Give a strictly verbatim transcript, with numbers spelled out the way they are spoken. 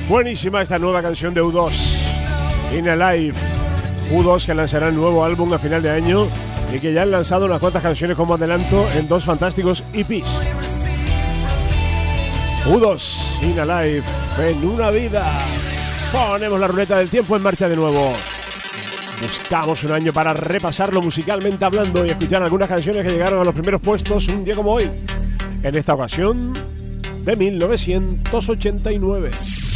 Buenísima esta nueva canción de U dos, In Alive. U dos que lanzará el nuevo álbum a final de año y que ya han lanzado unas cuantas canciones como adelanto en dos fantásticos E Pes. U dos, In Alive, en una vida. Ponemos la ruleta del tiempo en marcha de nuevo. Buscamos un año para repasarlo musicalmente hablando y escuchar algunas canciones que llegaron a los primeros puestos un día como hoy. En esta ocasión, de mil novecientos ochenta y nueve.